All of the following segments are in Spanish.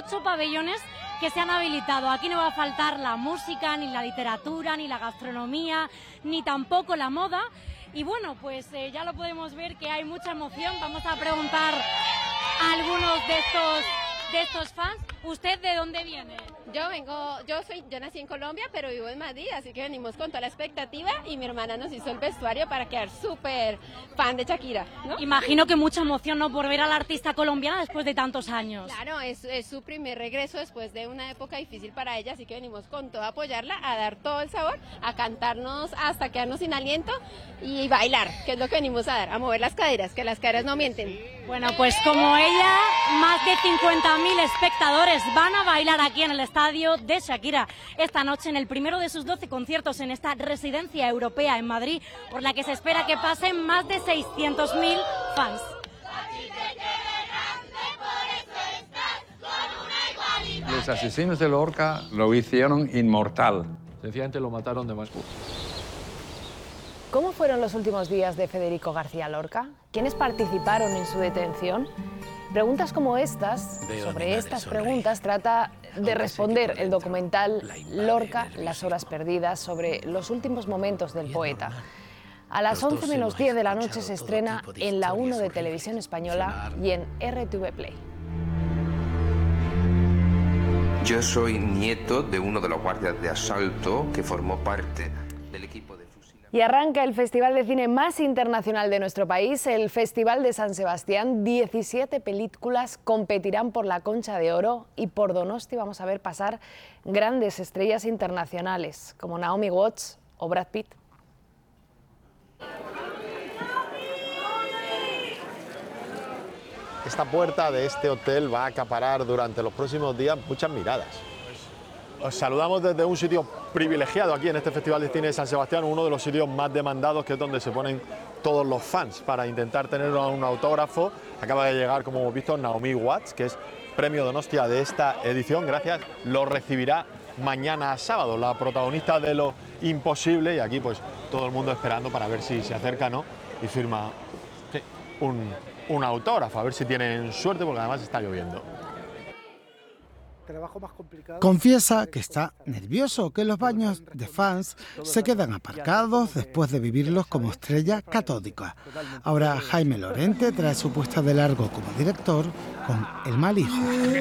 8 pabellones que se han habilitado. Aquí no va a faltar la música, ni la literatura, ni la gastronomía, ni tampoco la moda. Y bueno, pues ya lo podemos ver que hay mucha emoción. Vamos a preguntar a algunos de estos fans. ¿Usted de dónde viene? Yo nací en Colombia, pero vivo en Madrid, así que venimos con toda la expectativa y mi hermana nos hizo el vestuario para quedar súper fan de Shakira, ¿no? Imagino que mucha emoción, ¿no?, por ver a la artista colombiana después de tantos años. Claro, es su primer regreso después de una época difícil para ella, así que venimos con todo a apoyarla, a dar todo el sabor, a cantarnos hasta quedarnos sin aliento y bailar, que es lo que venimos a dar, a mover las caderas, que las caderas no mienten. Bueno, pues como ella, más de 50.000 espectadores van a bailar aquí en el estadio de Shakira esta noche en el primero de sus 12 conciertos en esta residencia europea en Madrid, por la que se espera que pasen más de 600.000 fans. Los asesinos de Lorca lo hicieron inmortal. Sencillamente lo mataron de más gusto. ¿Cómo fueron los últimos días de Federico García Lorca? ¿Quiénes participaron en su detención? Preguntas como estas, sobre estas preguntas, trata de responder el documental Lorca, las horas perdidas, sobre los últimos momentos del poeta. A las 11 menos 10 de la noche se estrena en la 1 de Televisión Española y en RTV Play. Yo soy nieto de uno de los guardias de asalto que formó parte del equipo de fusilamiento. Y arranca el festival de cine más internacional de nuestro país, el Festival de San Sebastián. 17 películas competirán por la Concha de Oro y por Donosti vamos a ver pasar grandes estrellas internacionales como Naomi Watts o Brad Pitt. Esta puerta de este hotel va a acaparar durante los próximos días muchas miradas. Os saludamos desde un sitio privilegiado aquí en este Festival de Cine de San Sebastián, uno de los sitios más demandados, que es donde se ponen todos los fans para intentar tener un autógrafo. Acaba de llegar, como hemos visto, Naomi Watts, que es premio Donostia de esta edición. Gracias, lo recibirá mañana sábado, la protagonista de Lo Imposible, y aquí pues todo el mundo esperando para ver si se acerca, ¿no?, y firma un autógrafo, a ver si tienen suerte, porque además está lloviendo. Confiesa que está nervioso, que los baños de fans se quedan aparcados después de vivirlos como estrella catódica. Ahora Jaime Lorente trae su puesta de largo como director con El mal hijo.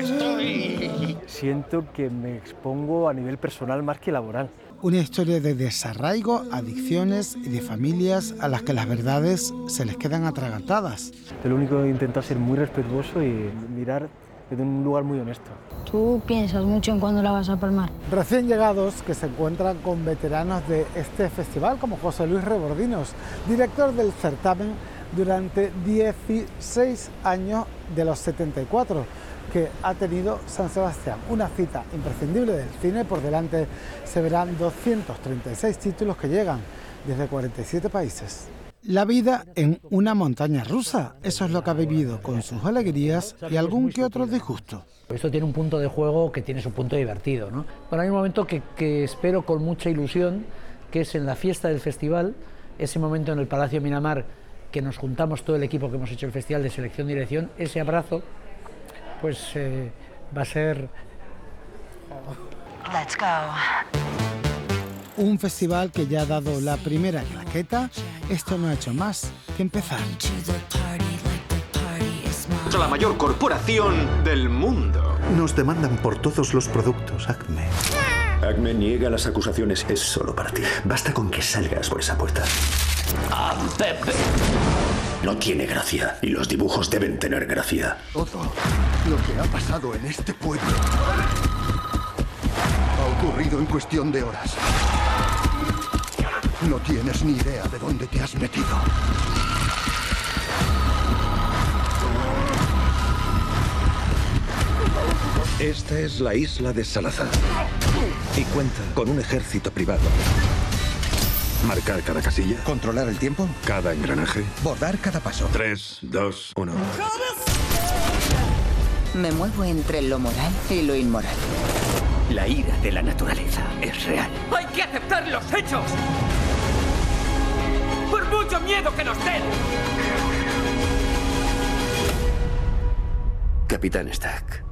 Siento que me expongo a nivel personal más que laboral. Una historia de desarraigo, adicciones y de familias a las que las verdades se les quedan atragantadas. Lo único que intento es ser muy respetuoso y mirar desde un lugar muy honesto. ¿Tú piensas mucho en cuándo la vas a palmar? Recién llegados que se encuentran con veteranos de este festival, como José Luis Rebordinos, director del certamen durante 16 años de los 74 que ha tenido San Sebastián. Una cita imprescindible del cine. Por delante se verán 236 títulos que llegan desde 47 países. La vida en una montaña rusa, eso es lo que ha vivido, con sus alegrías y algún que otro disgusto. Esto tiene un punto de juego que tiene su punto divertido, ¿no? Bueno, hay un momento que espero con mucha ilusión, que es en la fiesta del festival, ese momento en el Palacio Miramar, que nos juntamos todo el equipo que hemos hecho el festival de selección y dirección, ese abrazo, pues va a ser... Let's go. Un festival que ya ha dado la primera claqueta, esto no ha hecho más que empezar. La mayor corporación del mundo. Nos demandan por todos los productos, Acme. Acme niega las acusaciones. Es solo para ti. Basta con que salgas por esa puerta. ¡Ah, Pepe! No tiene gracia, y los dibujos deben tener gracia. Todo lo que ha pasado en este pueblo ha ocurrido en cuestión de horas. No tienes ni idea de dónde te has metido. Esta es la isla de Salazar y cuenta con un ejército privado. Marcar cada casilla. Controlar el tiempo. Cada engranaje. Bordar cada paso. 3, 2, 1. Me muevo entre lo moral y lo inmoral. La ira de la naturaleza es real. ¡Hay que aceptar los hechos! ¡Por mucho miedo que nos den! Capitán Stack.